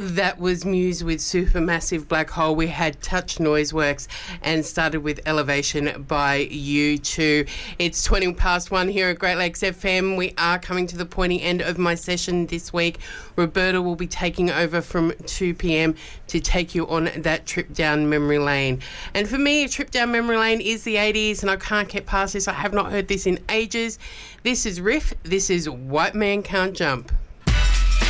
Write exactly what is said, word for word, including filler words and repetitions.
That was Muse with Supermassive Black Hole. We had Touch Noiseworks and started with Elevation by U two. It's twenty past one here at Great Lakes F M. We are coming to the pointy end of my session this week. Roberta will be taking over from two p.m. to take you on that trip down memory lane. And for me, a trip down memory lane is the eighties, and I can't get past this. I have not heard this in ages. This is Riff. This is White Man Can't Jump.